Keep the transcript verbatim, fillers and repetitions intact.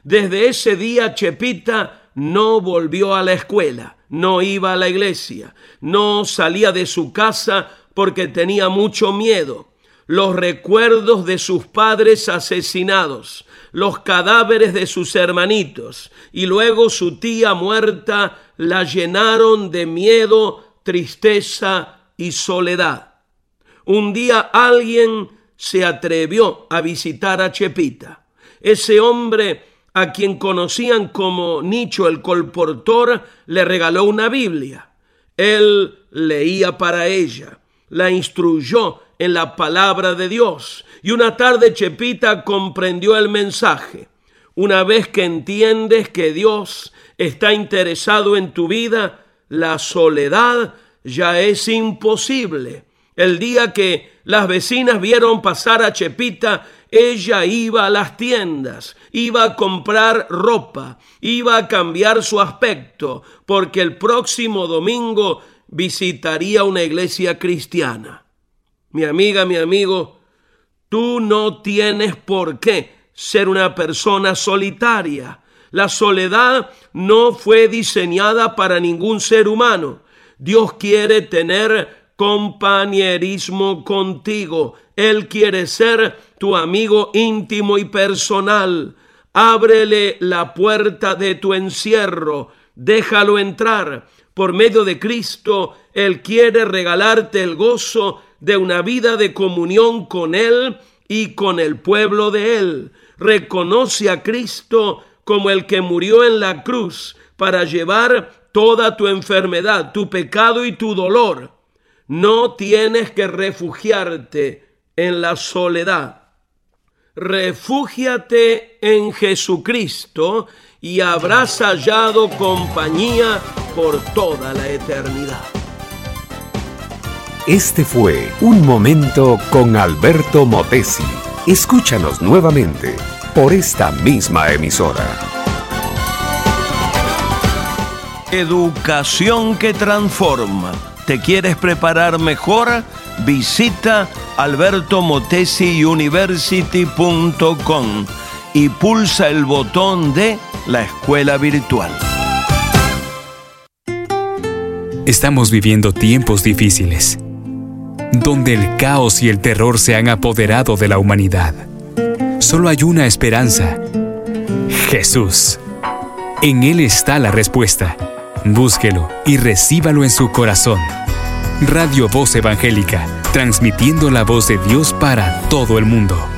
Desde ese día Chepita no volvió a la escuela, no iba a la iglesia, no salía de su casa porque tenía mucho miedo. Los recuerdos de sus padres asesinados, los cadáveres de sus hermanitos y luego su tía muerta la llenaron de miedo, tristeza y soledad. Un día alguien se atrevió a visitar a Chepita. Ese hombre, a quien conocían como Nicho el colportor, le regaló una Biblia. Él leía para ella, la instruyó en la palabra de Dios, y una tarde Chepita comprendió el mensaje. Una vez que entiendes que Dios está interesado en tu vida, la soledad ya es imposible. El día que las vecinas vieron pasar a Chepita, ella iba a las tiendas, iba a comprar ropa, iba a cambiar su aspecto, porque el próximo domingo visitaría una iglesia cristiana. Mi amiga, mi amigo, tú no tienes por qué ser una persona solitaria. La soledad no fue diseñada para ningún ser humano. Dios quiere tener compañerismo contigo. Él quiere ser tu amigo íntimo y personal. Ábrele la puerta de tu encierro. Déjalo entrar. Por medio de Cristo, Él quiere regalarte el gozo de una vida de comunión con Él y con el pueblo de Él. Reconoce a Cristo como el que murió en la cruz para llevar toda tu enfermedad, tu pecado y tu dolor. No tienes que refugiarte en la soledad. Refúgiate en Jesucristo y habrás hallado compañía por toda la eternidad. Este fue Un Momento con Alberto Motesi. Escúchanos nuevamente por esta misma emisora. Educación que transforma. ¿Te quieres preparar mejor? Visita alberto motesi university punto com y pulsa el botón de la escuela virtual. Estamos viviendo tiempos difíciles, donde el caos y el terror se han apoderado de la humanidad. Solo hay una esperanza: Jesús. En Él está la respuesta. Búsquelo y recíbalo en su corazón. Radio Voz Evangélica, transmitiendo la voz de Dios para todo el mundo.